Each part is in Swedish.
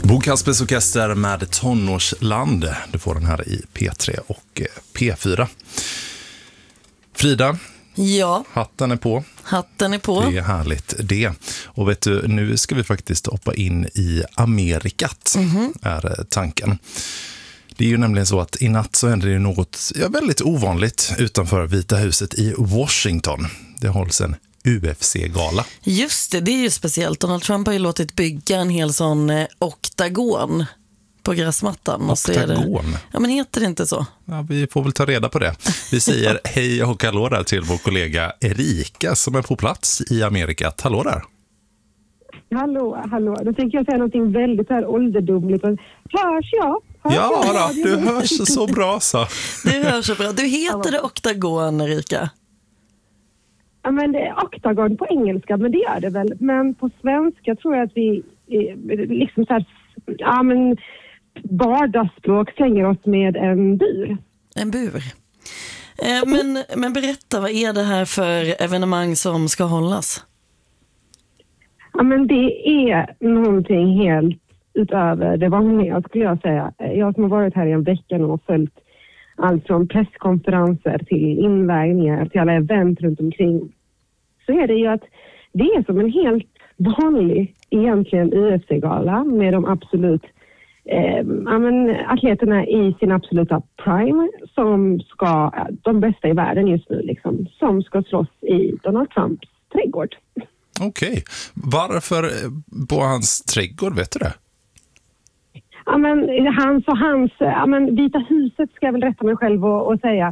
Bo Kaspers Orkester med Tonårsland. Du får den här i P3 och P4. Frida? Ja. Hatten är på. Hatten är på. Det är härligt det. Och vet du, nu ska vi faktiskt hoppa in i Amerikat, är tanken. Det är ju nämligen så att i natt så händer det något väldigt ovanligt utanför Vita huset i Washington. Det hålls en UFC-gala. Just det, det är ju speciellt. Donald Trump har ju låtit bygga en hel sån oktagon på gräsmattan. Oktagon? Ja, men heter det inte så? Ja, vi får väl ta reda på det. Vi säger hej och hallå där till vår kollega Erika som är på plats i Amerikat. Hallå där! Hallå. Då tänker jag säga någonting väldigt här ålderdomligt. Hörs jag? Ja, du hörs så bra så. Du hörs så bra. Du heter det oktagon, Erika? Ja, men det är oktagon på engelska, men det är det väl. Men på svenska tror jag att vi liksom så här, ja men vardagsspråk slänger oss med en bur. En bur. Men berätta, vad är det här för evenemang som ska hållas? Ja, men det är någonting helt utöver det vanliga, skulle jag säga. Jag som har varit här i en vecka och följt allt från presskonferenser till invägningar till alla event runt omkring. Så är det ju att det är som en helt vanlig egentligen UFC-gala med de absolut atleterna i sin absoluta prime som ska, de bästa i världen just nu liksom, som ska slåss i Donald Trumps trädgård. Okej. Varför på hans trädgård, vet du det? Ja, men hans Vita huset ska jag väl rätta mig själv och säga.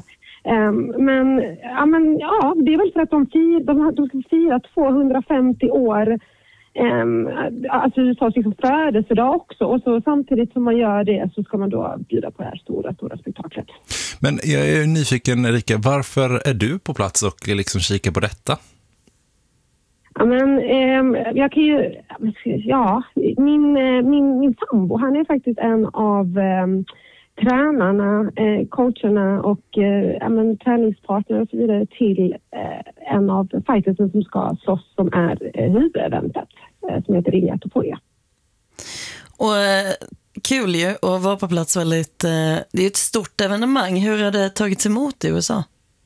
Det är väl för att de ska fira 250 år alltså USAs liksom födelsedag också, och så samtidigt som man gör det så ska man då bjuda på det här stora spektaklet. Men jag är nyfiken, Erika, varför är du på plats och liksom kika på detta? Ja, men jag kan ju, min sambo, han är faktiskt en av tränarna, coacherna och träningspartner och så vidare till en av fightersen som ska slåss, som är huvudeventet som heter Ilia Topuria. Och kul ju att vara på plats väldigt, det är ett stort evenemang. Hur har det tagits emot i USA?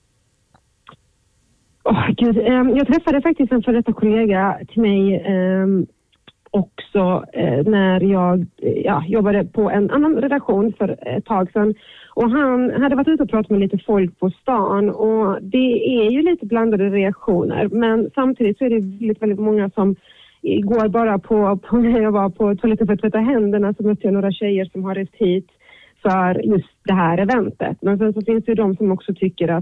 Jag träffade faktiskt en för detta kollega till mig också när jag jobbade på en annan redaktion för ett tag sedan, och han hade varit ute och pratat med lite folk på stan, och det är ju lite blandade reaktioner, men samtidigt så är det väldigt många som går bara på när jag var på toaletten för att tvätta händerna, så mötte jag några tjejer som har rest hit för just det här eventet, men sen så finns det ju de som också tycker att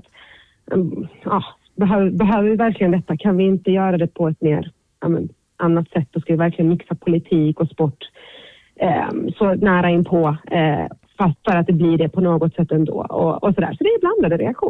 behöver vi verkligen detta? Kan vi inte göra det på ett mer annat sätt? Då ska vi verkligen mixa politik och sport så nära in på för att det blir det på något sätt ändå. Och sådär. Så det är blandade reaktioner.